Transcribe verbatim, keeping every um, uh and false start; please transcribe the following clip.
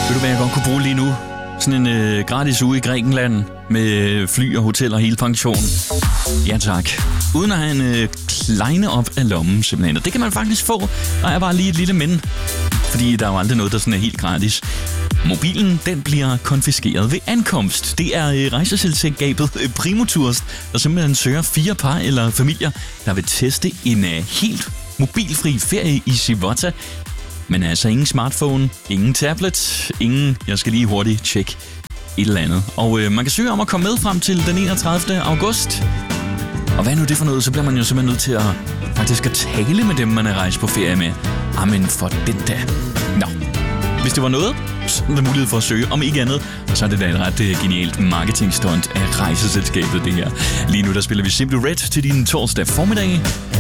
Ved du hvad jeg godt kunne bruge lige nu? Sådan en øh, gratis uge i Grækenland med fly og hotel og hele pension. Ja tak. Uden at have en øh, kleine op af lommen simpelthen. Og det kan man faktisk få, og er bare lige et lille men. Fordi der er jo aldrig noget, der sådan er helt gratis. Mobilen, den bliver konfiskeret ved ankomst. Det er øh, rejseselskabet øh, Primotours, der simpelthen søger fire par eller familier, der vil teste en øh, helt mobilfri ferie i Civota. Men altså ingen smartphone, ingen tablet, ingen, jeg skal lige hurtigt tjekke et eller andet. Og øh, man kan søge om at komme med frem til den enogtredivte august. Og hvad er nu det for noget? Så bliver man jo simpelthen nødt til at faktisk at tale med dem, man er rejst på ferie med. Amen for den da. Nå, hvis det var noget, så er der mulighed for at søge. Om ikke andet, så er det da et ret uh, genialt marketingstunt af rejseselskabet, det her. Lige nu der spiller vi Simply Red til din torsdag formiddag.